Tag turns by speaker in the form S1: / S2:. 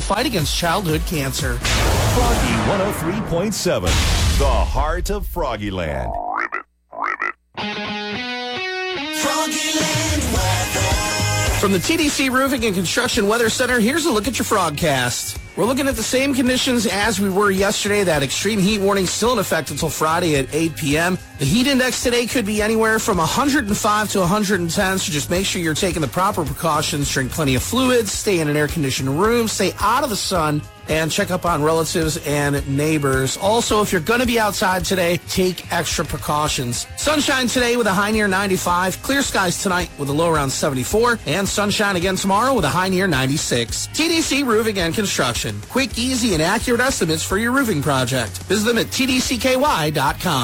S1: fight against childhood cancer.
S2: Froggy 103.7, the heart of Froggyland.
S3: Froggyland weather.
S1: From the TDC Roofing and Construction Weather Center, here's a look at your Frogcast. We're looking at the same conditions as we were yesterday. That extreme heat warning still in effect until Friday at 8 p.m. The heat index today could be anywhere from 105 to 110, so just make sure you're taking the proper precautions. Drink plenty of fluids, stay in an air-conditioned room, stay out of the sun, and check up on relatives and neighbors. Also, if you're going to be outside today, take extra precautions. Sunshine today with a high near 95. Clear skies tonight with a low around 74. And sunshine again tomorrow with a high near 96. TDC Roofing and Construction. Quick, easy, and accurate estimates for your roofing project. Visit them at tdcky.com.